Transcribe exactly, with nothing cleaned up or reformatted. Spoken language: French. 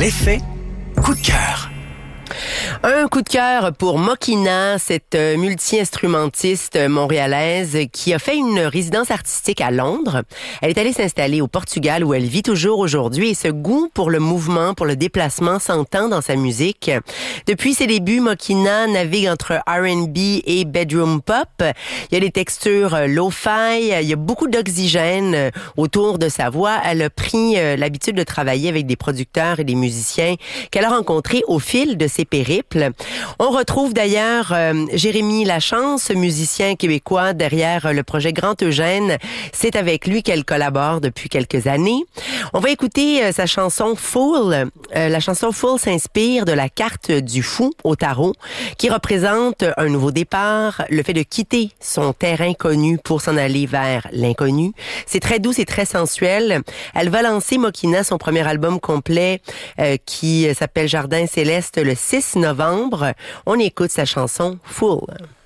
L'effet coup de cœur. Un coup de cœur pour Mokina, cette multi-instrumentiste montréalaise qui a fait une résidence artistique à Londres. Elle est allée s'installer au Portugal où elle vit toujours aujourd'hui et ce goût pour le mouvement, pour le déplacement s'entend dans sa musique. Depuis ses débuts, Mokina navigue entre R and B et bedroom pop. Il y a des textures lo-fi, il y a beaucoup d'oxygène autour de sa voix. Elle a pris l'habitude de travailler avec des producteurs et des musiciens qu'elle a rencontrés au fil de ses périples. On retrouve d'ailleurs euh, Jérémy Lachance, musicien québécois derrière le projet Grand Eugène. C'est avec lui qu'elle collabore depuis quelques années. On va écouter euh, sa chanson Fool. Euh, la chanson Fool s'inspire de la carte du fou au tarot qui représente un nouveau départ, le fait de quitter son terrain connu pour s'en aller vers l'inconnu. C'est très doux, c'est très sensuel. Elle va lancer Mokina, son premier album complet euh, qui s'appelle Jardin Céleste le six novembre. On écoute sa chanson Fool.